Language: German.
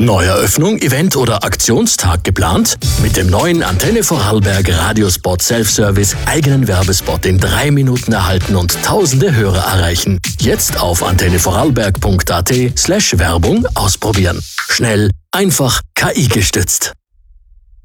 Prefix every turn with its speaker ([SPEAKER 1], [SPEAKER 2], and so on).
[SPEAKER 1] Neueröffnung, Event oder Aktionstag geplant? Mit dem neuen Antenne Vorarlberg Radiospot Self-Service eigenen Werbespot in 3 Minuten erhalten und tausende Hörer erreichen. Jetzt auf antennevorarlberg.at/Werbung ausprobieren. Schnell, einfach, KI gestützt.